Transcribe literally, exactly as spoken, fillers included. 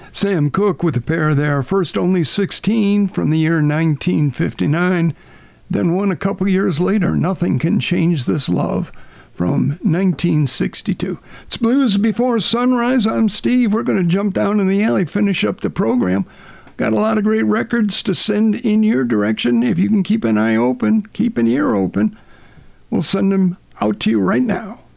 Sam Cooke with a pair there. First only sixteen from the year nineteen fifty-nine. Then one a couple years later, Nothing Can Change This Love from nineteen sixty-two. It's Blues Before Sunrise. I'm Steve. We're going to jump down in the alley, finish up the program. Got a lot of great records to send in your direction. If you can keep an eye open, keep an ear open, we'll send them out to you right now.